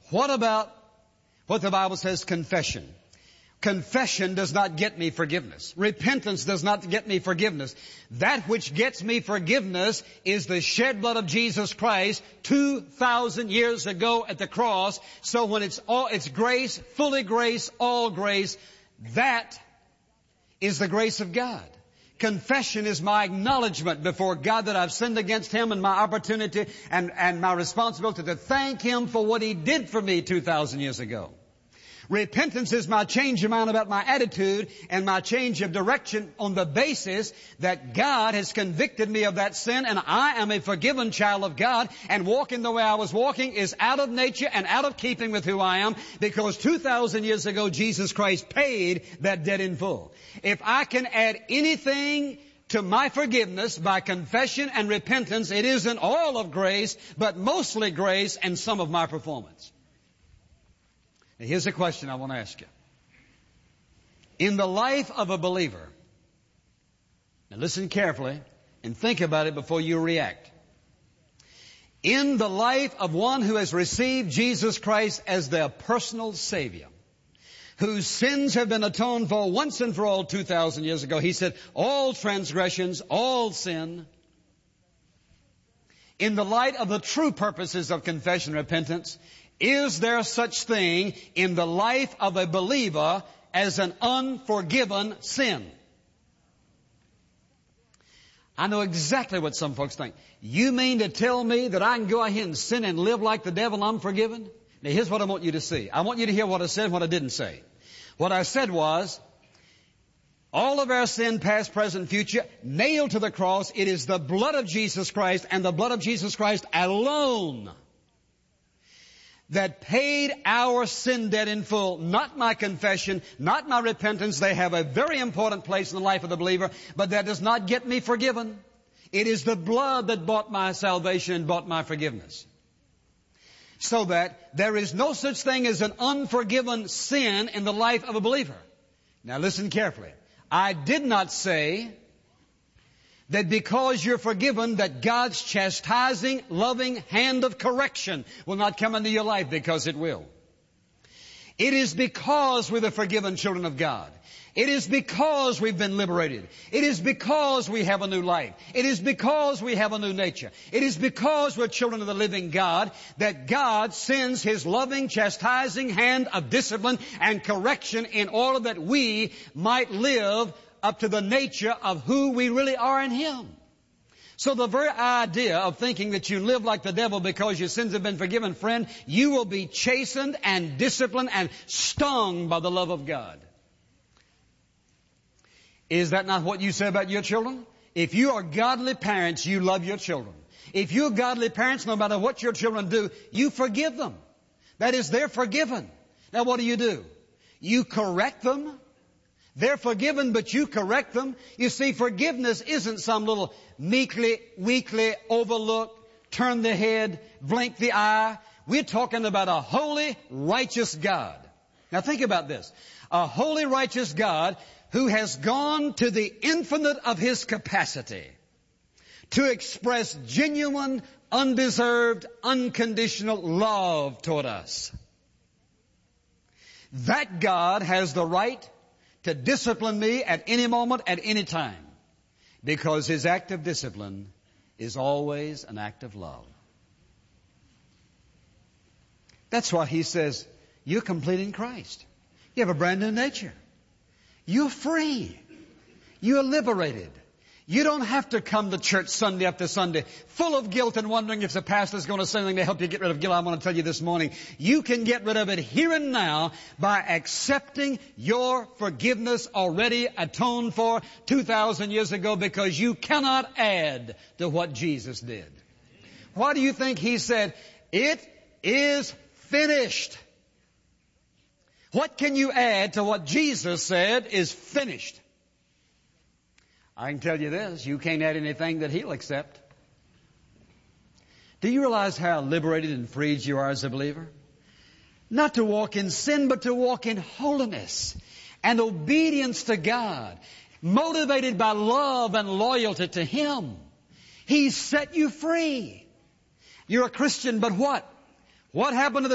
What about what the Bible says, confession? Confession does not get me forgiveness. Repentance does not get me forgiveness. That which gets me forgiveness is the shed blood of Jesus Christ 2,000 years ago at the cross. So when it's grace, fully grace, all grace, that is the grace of God. Confession is my acknowledgement before God that I've sinned against Him, and my opportunity and my responsibility to thank Him for what He did for me 2,000 years ago. Repentance is my change of mind about my attitude and my change of direction on the basis that God has convicted me of that sin and I am a forgiven child of God, and walking the way I was walking is out of nature and out of keeping with who I am, because 2,000 years ago Jesus Christ paid that debt in full. If I can add anything to my forgiveness by confession and repentance, it isn't all of grace, but mostly grace and some of my performance. Now, here's a question I want to ask you. In the life of a believer, now listen carefully and think about it before you react. In the life of one who has received Jesus Christ as their personal Savior, whose sins have been atoned for once and for all 2,000 years ago, he said, all transgressions, all sin. In the light of the true purposes of confession and repentance, is there such thing in the life of a believer as an unforgiven sin? I know exactly what some folks think. You mean to tell me that I can go ahead and sin and live like the devil and I'm forgiven? Now here's what I want you to see. I want you to hear what I said and what I didn't say. What I said was, all of our sin, past, present, future, nailed to the cross. It is the blood of Jesus Christ and the blood of Jesus Christ alone that paid our sin debt in full. Not my confession, not my repentance. They have a very important place in the life of the believer, but that does not get me forgiven. It is the blood that bought my salvation and bought my forgiveness. So that there is no such thing as an unforgiven sin in the life of a believer. Now listen carefully. I did not say that because you're forgiven that God's chastising, loving hand of correction will not come into your life, because it will. It is because we're the forgiven children of God. It is because we've been liberated. It is because we have a new life. It is because we have a new nature. It is because we're children of the living God that God sends His loving, chastising hand of discipline and correction in order that we might live up to the nature of who we really are in Him. So the very idea of thinking that you live like the devil because your sins have been forgiven, friend, you will be chastened and disciplined and stung by the love of God. Is that not what you say about your children? If you are godly parents, you love your children. If you're godly parents, no matter what your children do, you forgive them. That is, they're forgiven. Now what do? You correct them. They're forgiven, but you correct them. You see, forgiveness isn't some little weakly overlook, turn the head, blink the eye. We're talking about a holy, righteous God. Now think about this. A holy, righteous God who has gone to the infinite of His capacity to express genuine, undeserved, unconditional love toward us. That God has the right to discipline me at any moment, at any time, because His act of discipline is always an act of love. That's why He says, you're complete in Christ. You have a brand new nature. You're free. You're liberated. You don't have to come to church Sunday after Sunday full of guilt and wondering if the pastor's going to say anything to help you get rid of guilt. I want to tell you this morning, you can get rid of it here and now by accepting your forgiveness already atoned for 2,000 years ago, because you cannot add to what Jesus did. Why do you think He said, it is finished? What can you add to what Jesus said is finished? I can tell you this, you can't add anything that He'll accept. Do you realize how liberated and freed you are as a believer? Not to walk in sin, but to walk in holiness and obedience to God, motivated by love and loyalty to Him. He's set you free. You're a Christian, but what? What happened to the